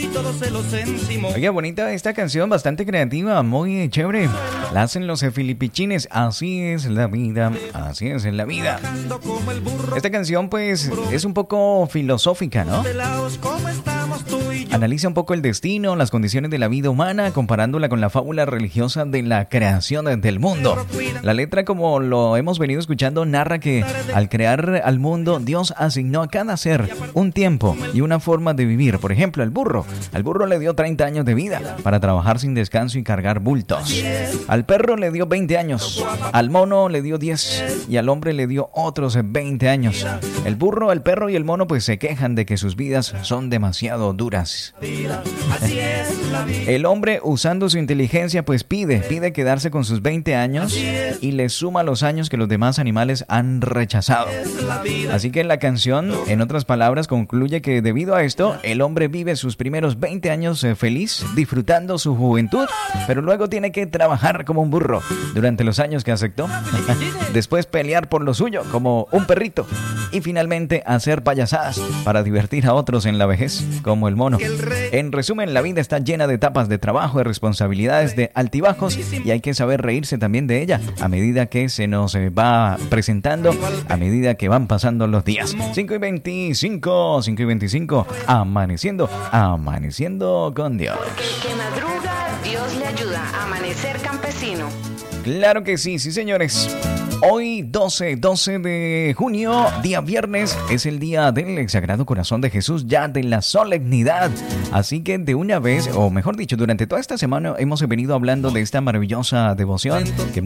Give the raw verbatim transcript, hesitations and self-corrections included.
Oye, bonita esta canción, bastante creativa, muy chévere. La hacen los filipichines. Así es la vida, así es la vida. Esta canción pues es un poco filosófica, ¿no? Analiza un poco el destino, las condiciones de la vida humana, comparándola con la fábula religiosa de la creación del mundo. La letra, como lo hemos venido escuchando, narra que al crear al mundo, Dios asignó a cada ser un tiempo y una forma de vivir. Por ejemplo, el burro. Al burro le dio treinta años de vida para trabajar sin descanso y cargar bultos. Al perro le dio veinte años, al mono le dio diez y al hombre le dio otros veinte años. El burro, el perro y el mono pues se quejan de que sus vidas son demasiado duras. El hombre, usando su inteligencia, pues pide, pide quedarse con sus veinte años y le suma los años que los demás animales han rechazado. Así que la canción, en otras palabras, concluye que debido a esto, el hombre vive sus primeros veinte años eh, feliz, disfrutando su juventud, pero luego tiene que trabajar como un burro durante los años que aceptó. Después pelear por lo suyo, como un perrito. Y finalmente hacer payasadas para divertir a otros en la vejez, como el mono. En resumen, la vida está llena de etapas de trabajo, de responsabilidades, de altibajos, y hay que saber reírse también de ella a medida que se nos va presentando, a medida que van pasando los días. cinco y veinticinco, cinco y veinticinco, amaneciendo, amaneciendo con Dios. Porque el que madruga, Dios le ayuda a amanecer campesino. Claro que sí, sí señores. Hoy doce, doce de junio, día viernes, es el día del Sagrado Corazón de Jesús, ya de la solemnidad. Así que de una vez, o mejor dicho, durante toda esta semana hemos venido hablando de esta maravillosa devoción que